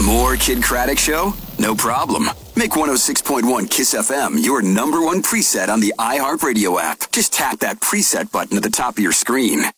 More Kid Craddock Show? No problem. Make 106.1 KISS FM your number one preset on the iHeartRadio app. Just tap that preset button at the top of your screen.